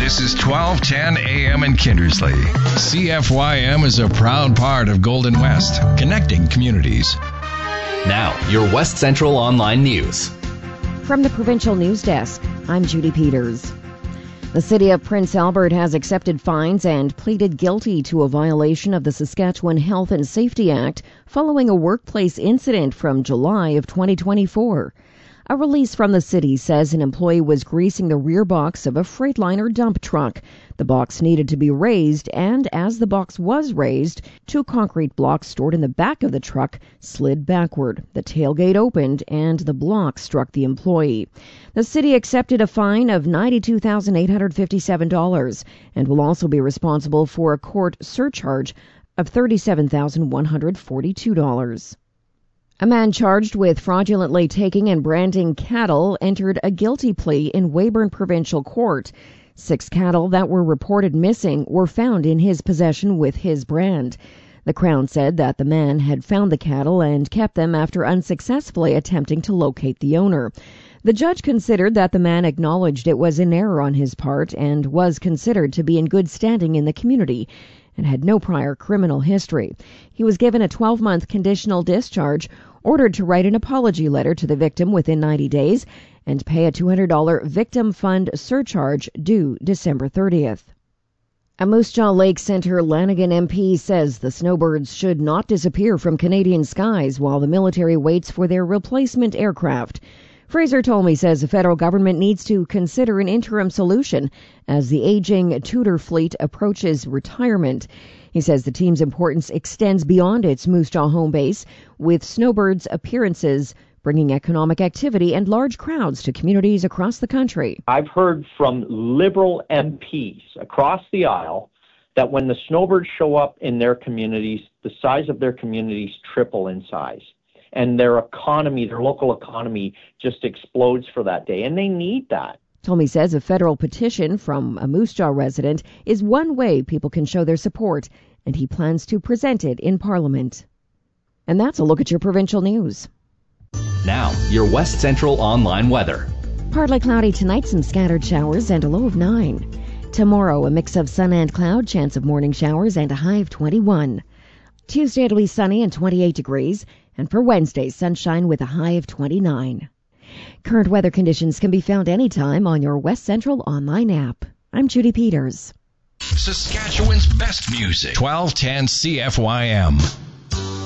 This is 1210 AM in Kindersley. CFYM is a proud part of Golden West, connecting communities. Now, your West Central Online News. From the Provincial News Desk, I'm Judy Peters. The City of Prince Albert has accepted fines and pleaded guilty to a violation of the Saskatchewan Health and Safety Act following a workplace incident from July of 2024. A release from the city says an employee was greasing the rear box of a Freightliner dump truck. The box needed to be raised, and as the box was raised, 2 concrete blocks stored in the back of the truck slid backward. The tailgate opened, and the block struck the employee. The city accepted a fine of $92,857 and will also be responsible for a court surcharge of $37,142. A man charged with fraudulently taking and branding cattle entered a guilty plea in Weyburn Provincial Court. 6 cattle that were reported missing were found in his possession with his brand. The Crown said that the man had found the cattle and kept them after unsuccessfully attempting to locate the owner. The judge considered that the man acknowledged it was an error on his part and was considered to be in good standing in the community and had no prior criminal history. He was given a 12-month conditional discharge, ordered to write an apology letter to the victim within 90 days, and pay a $200 victim fund surcharge due December 30th. A Moose Jaw Lake Centre Lanigan MP says the snowbirds should not disappear from Canadian skies while the military waits for their replacement aircraft. Fraser Tolmie says the federal government needs to consider an interim solution as the aging Tudor fleet approaches retirement. He says the team's importance extends beyond its Moose Jaw home base, with snowbirds' appearances bringing economic activity and large crowds to communities across the country. I've heard from Liberal MPs across the aisle that when the snowbirds show up in their communities, the size of their communities triple in size. And their economy, their local economy, just explodes for that day. And they need that. Tolmie says a federal petition from a Moose Jaw resident is one way people can show their support, and he plans to present it in Parliament. And that's a look at your provincial news. Now, your West Central Online weather. Partly cloudy tonight, some scattered showers and a low of 9. Tomorrow, a mix of sun and cloud, chance of morning showers and a high of 21. Tuesday, it'll be sunny and 28 degrees. And for Wednesday, sunshine with a high of 29. Current weather conditions can be found anytime on your West Central online app. I'm Judy Peters. Saskatchewan's best music, 1210 CFYM.